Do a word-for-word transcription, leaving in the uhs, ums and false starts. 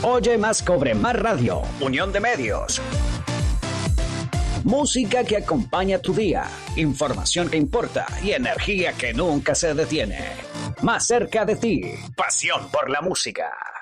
Oye Más Cobre Más Radio. Unión de Medios. Música que acompaña tu día, información que importa y energía que nunca se detiene. Más cerca de ti, pasión por la música.